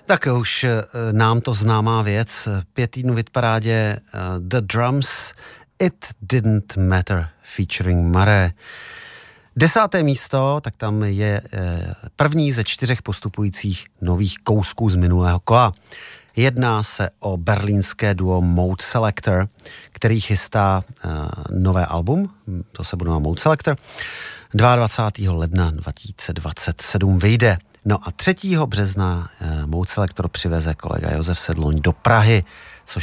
Tak už nám to známá věc. 5 týdnů v hitparádě The Drums, It Didn't Matter featuring Mare. 10. místo, tak tam je první ze 4 postupujících nových kousků z minulého kola. Jedná se o berlínské duo Mode Selector, který chystá nové album, to se bude na Mode Selector, 22. ledna 2027 vyjde. No a 3. března Mode Selector přiveze kolega Josef Sedloň do Prahy